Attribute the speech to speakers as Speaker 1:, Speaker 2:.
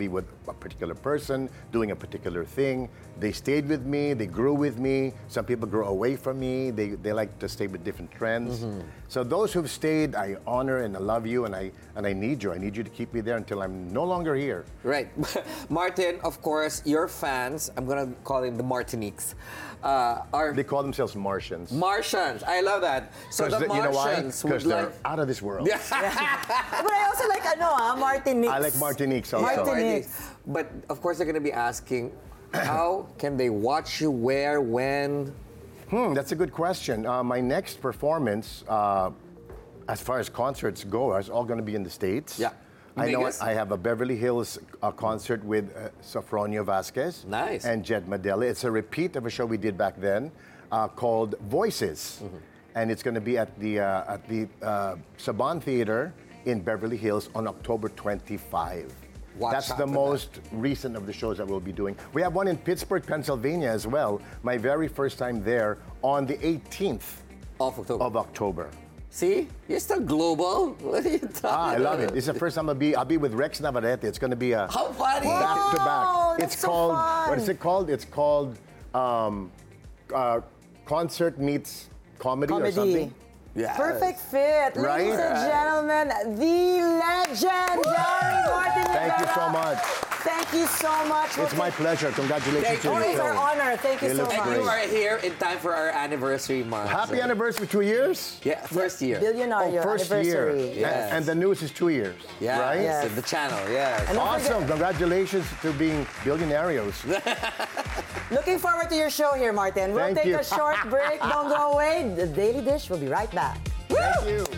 Speaker 1: be with a particular person, doing a particular thing. They stayed with me, they grew with me. Some people grow away from me. They like to stay with different trends. So those who've stayed, I honor and I love you, and I need you. I need you to keep me there until I'm no longer here.
Speaker 2: Right. Martin, of course, your fans, I'm going to call them the Martiniques, are...
Speaker 1: They call themselves Martians.
Speaker 2: Martians. I love that. So the
Speaker 1: you know why?
Speaker 2: Martians would
Speaker 1: Because they're
Speaker 2: like...
Speaker 1: out of this world.
Speaker 3: But I also like Martiniques.
Speaker 1: I like Martiniques also.
Speaker 3: Martiniques.
Speaker 2: But of course, they're going to be asking, how can they watch you, where, when?
Speaker 1: That's a good question. My next performance, as far as concerts go, is all going to be in the States.
Speaker 2: Yeah.
Speaker 1: I know
Speaker 2: Vegas?
Speaker 1: I have a Beverly Hills concert with Sofronio Vasquez
Speaker 2: Nice.
Speaker 1: and Jed Madela. It's a repeat of a show we did back then called Voices. And it's going to be at the Saban Theater in Beverly Hills on October 25. That's the most recent of the shows that we'll be doing. We have one in Pittsburgh, Pennsylvania as well. My very first time there on the 18th
Speaker 2: Of October. See? You're still global. What are you talking
Speaker 1: I love it.
Speaker 2: about?
Speaker 1: This is the first time I'll be with Rex Navarrete. It's going to be a
Speaker 2: How funny!
Speaker 1: back to back.
Speaker 3: that's
Speaker 1: It's
Speaker 3: so
Speaker 1: called
Speaker 3: fun.
Speaker 1: what is it called? It's called concert meets comedy or something.
Speaker 2: Yes.
Speaker 3: Perfect fit.
Speaker 1: Right?
Speaker 3: Ladies and gentlemen, the legendary Martin
Speaker 1: Thank you
Speaker 3: Rivera.
Speaker 1: so much.
Speaker 3: Thank you so much.
Speaker 1: It's my pleasure. Congratulations to
Speaker 3: Oh,
Speaker 1: you.
Speaker 3: it's our honor. Thank you
Speaker 1: It
Speaker 3: so
Speaker 1: looks
Speaker 3: much.
Speaker 2: And
Speaker 1: great.
Speaker 2: you are here in time for our anniversary month.
Speaker 1: Happy anniversary, 2 years?
Speaker 2: Yeah, first year.
Speaker 3: Billionaire
Speaker 1: First
Speaker 3: anniversary.
Speaker 1: year.
Speaker 2: Yes.
Speaker 1: And the news is 2 years.
Speaker 2: Yeah,
Speaker 1: Right?
Speaker 3: Yes.
Speaker 2: the channel, yes.
Speaker 3: And don't forget-
Speaker 1: Awesome. Congratulations to being billionarios.
Speaker 3: Looking forward to your show here, Martin. We'll
Speaker 1: Thank
Speaker 3: take
Speaker 1: you.
Speaker 3: a short break. Don't go away. The Daily Dish will be right back.
Speaker 1: Thank you.